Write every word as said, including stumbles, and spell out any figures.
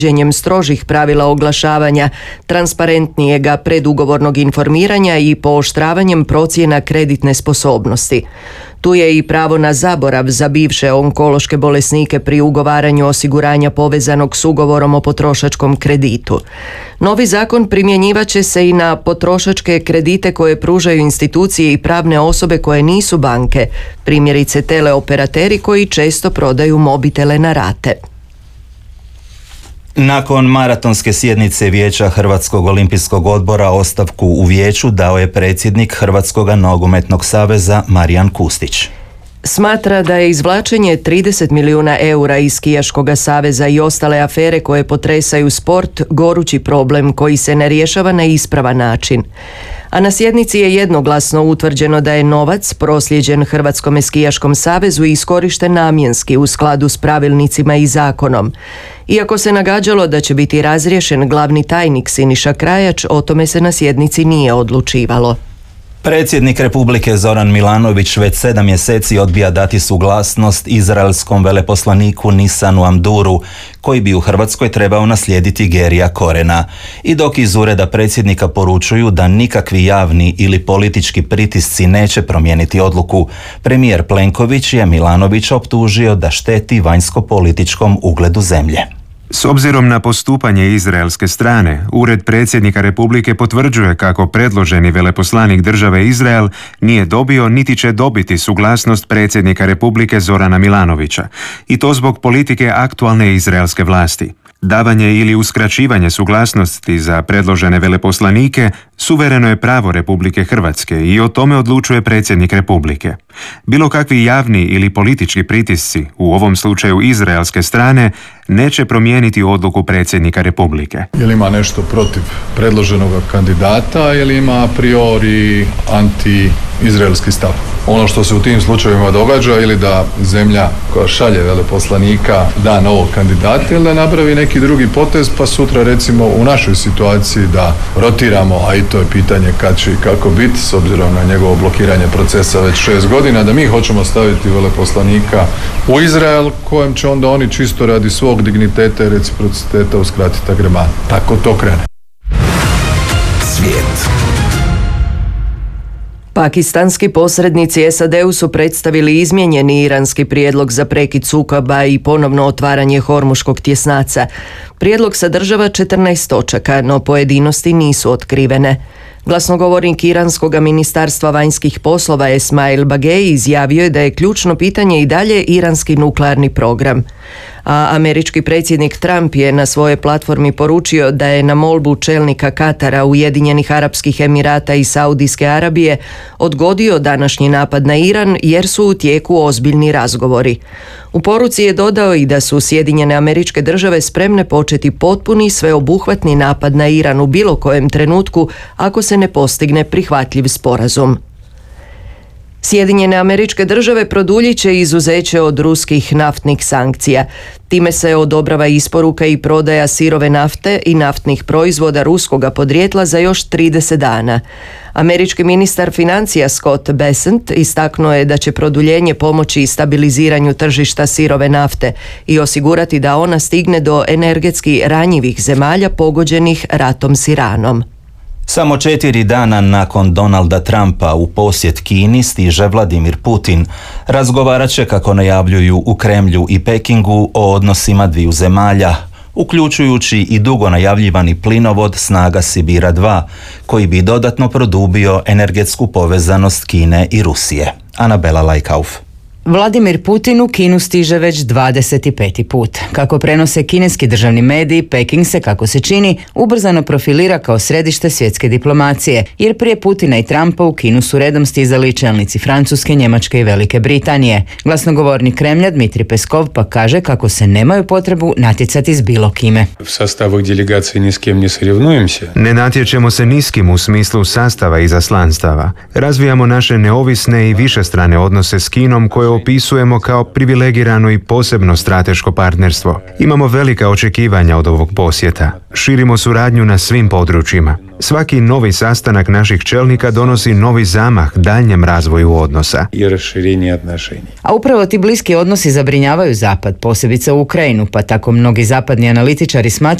uvođenjem strožih pravila oglašavanja, transparentnijega predugovornog informiranja i pooštravanjem procjena kreditne sposobnosti. Tu je i pravo na zaborav za bivše onkološke bolesnike pri ugovaranju osiguranja povezanog s ugovorom o potrošačkom kreditu. Novi zakon primjenjivat će se i na potrošačke kredite koje pružaju institucije i pravne osobe koje nisu banke, primjerice teleoperateri koji često prodaju mobitele na rate. Nakon maratonske sjednice Vijeća Hrvatskog olimpijskog odbora ostavku u vijeću dao je predsjednik Hrvatskog nogometnog saveza Marijan Kustić. Smatra da je izvlačenje trideset milijuna eura iz Skijaškog saveza i ostale afere koje potresaju sport gorući problem koji se ne rješava na ispravan način. A na sjednici je jednoglasno utvrđeno da je novac proslijeđen Hrvatskom skijaškom savezu iskorišten namjenski u skladu s pravilnicima i zakonom. Iako se nagađalo da će biti razriješen glavni tajnik Siniša Krajač, o tome se na sjednici nije odlučivalo. Predsjednik Republike Zoran Milanović već sedam mjeseci odbija dati suglasnost izraelskom veleposlaniku Nisanu Amduru, koji bi u Hrvatskoj trebao naslijediti Gerija Korena. I dok iz ureda predsjednika poručuju da nikakvi javni ili politički pritisci neće promijeniti odluku, premijer Plenković je Milanovića optužio da šteti vanjsko-političkom ugledu zemlje. S obzirom na postupanje izraelske strane, Ured predsjednika Republike potvrđuje kako predloženi veleposlanik države Izrael nije dobio niti će dobiti suglasnost predsjednika Republike Zorana Milanovića, i to zbog politike aktualne izraelske vlasti. Davanje ili uskraćivanje suglasnosti za predložene veleposlanike suvereno je pravo Republike Hrvatske i o tome odlučuje predsjednik Republike. Bilo kakvi javni ili politički pritisci, u ovom slučaju izraelske strane, neće promijeniti odluku predsjednika Republike. Ili ima nešto protiv predloženog kandidata ili ima a priori anti-izraelski stav. Ono što se u tim slučajevima događa ili da zemlja koja šalje veleposlanika da novog kandidata ili da napravi neki drugi potez, pa sutra recimo u našoj situaciji da rotiramo, a i to je pitanje kad će i kako biti s obzirom na njegovo blokiranje procesa već šest godina, da mi hoćemo staviti veleposlanika u Izrael kojem će onda oni čisto radi svog digniteta i reciprociteta uskratiti agrement. Tako to krene. Svijet. Pakistanski posrednici S A D-u su predstavili izmijenjeni iranski prijedlog za prekid sukoba i ponovno otvaranje Hormuškog tjesnaca. Prijedlog sadržava četrnaest točaka, no pojedinosti nisu otkrivene. Glasnogovornik iranskog ministarstva vanjskih poslova Esmail Bagei izjavio je da je ključno pitanje i dalje iranski nuklearni program. A američki predsjednik Trump je na svojoj platformi poručio da je na molbu čelnika Katara, Ujedinjenih Arapskih Emirata i Saudijske Arabije odgodio današnji napad na Iran jer su u tijeku ozbiljni razgovori. U poruci je dodao i da su Sjedinjene Američke Države spremne početi potpuni sveobuhvatni napad na Iran u bilo kojem trenutku ako se ne postigne prihvatljiv sporazum. Sjedinjene Američke Države produljit će izuzeće od ruskih naftnih sankcija. Time se odobrava isporuka i prodaja sirove nafte i naftnih proizvoda ruskoga podrijetla za još trideset dana. Američki ministar financija Scott Bessent istaknuo je da će produljenje pomoći stabiliziranju tržišta sirove nafte i osigurati da ona stigne do energetski ranjivih zemalja pogođenih ratom s Iranom. Samo četiri dana nakon Donalda Trumpa u posjet Kini stiže Vladimir Putin. Razgovarat će, kako najavljuju u Kremlju i Pekingu, o odnosima dviju zemalja, uključujući i dugo najavljivani plinovod Snaga Sibira dva, koji bi dodatno produbio energetsku povezanost Kine i Rusije. Anabela Lajkauf. Vladimir Putin u Kinu stiže već dvadeset peti put. Kako prenose kineski državni mediji, Peking se, kako se čini, ubrzano profilira kao središte svjetske diplomacije, jer prije Putina i Trumpa u Kinu su redom stizali čelnici Francuske, Njemačke i Velike Britanije. Glasnogovornik Kremlja Dmitrij Peskov pa kaže kako se nemaju potrebu natjecati s bilo kime. U sastavih delegacije ni s kim ne srivnujemся. Ne natječemo se ni s kim u smislu sastava izaslanstava. Razvijamo naše neovisne i višestrane odnose s Kinom koje opisujemo kao privilegirano i posebno strateško partnerstvo. Imamo velika očekivanja od ovog posjeta. Širimo suradnju na svim područjima. Svaki novi sastanak naših čelnika donosi novi zamah daljnjem razvoju odnosa. И расширение отношений. A upravo ti bliski odnosi zabrinjavaju Zapad, posebice u Ukrajinu, pa tako mnogi zapadni analitičari smatraju